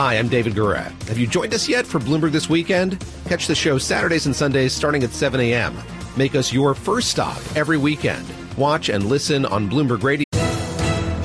Hi, I'm David Gura. Have you joined us yet for Bloomberg This Weekend? Catch the show Saturdays and Sundays starting at 7 a.m. Make us your first stop every weekend. Watch and listen on Bloomberg Radio.